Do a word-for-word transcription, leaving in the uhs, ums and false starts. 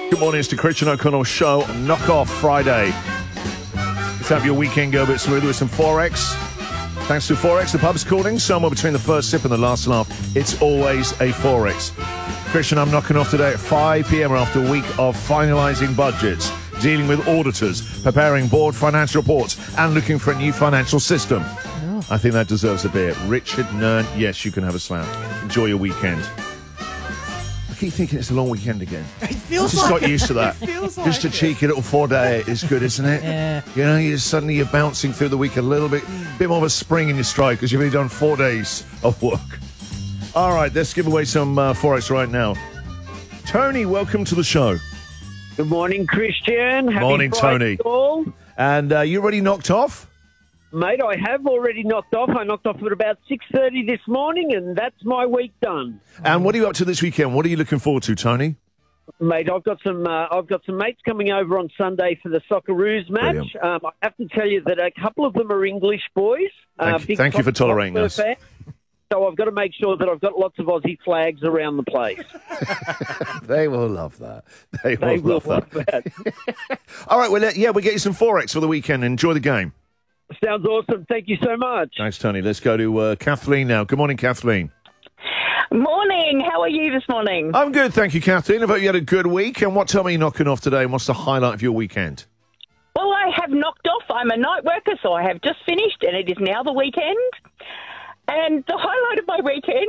Good morning, it's the Christian O'Connell Show on Knock Off Friday. Let's have your weekend go a bit smoother with some Forex. Thanks to Forex, the pub's calling. Somewhere between the first sip and the last laugh, it's always a Forex. Christian, I'm knocking off today at five p.m. after a week of finalising budgets, dealing with auditors, preparing board financial reports, and looking for a new financial system. Oh. I think that deserves a beer. Richard Nern, yes, you can have a slap. Enjoy your weekend. I keep thinking it's a long weekend again. It feels just like got used to that. It feels like just a it. cheeky little four-day is good, isn't it? Yeah. You know, you suddenly you're bouncing through the week a little bit, bit more of a spring in your stride because you've only done four days of work. All right, let's give away some uh, Forex right now. Tony, welcome to the show. Good morning, Christian. Happy Morning, Friday Tony. all. And uh, you already knocked off? Mate, I have already knocked off. I knocked off at about six thirty this morning, and that's my week done. And what are you up to this weekend? What are you looking forward to, Tony? Mate, I've got some. Uh, I've got some mates coming over on Sunday for the Socceroos match. Um, I have to tell you that a couple of them are English boys. Uh, Thank, you, big thank you for Tottenham tolerating us. Hotspur fans. So I've got to make sure that I've got lots of Aussie flags around the place. They will love that. They will, They will love that. love that. All right, well, yeah, we'll get you some Forex for the weekend. Enjoy the game. Sounds awesome. Thank you so much. Thanks, Tony. Let's go to uh, Kathleen now. Good morning, Kathleen. Morning. How are you this morning? I'm good, thank you, Kathleen. I hope you had a good week. And what time are you knocking off today? And what's the highlight of your weekend? Well, I have knocked off. I'm a night worker, so I have just finished, and it is now the weekend. And the highlight of my weekend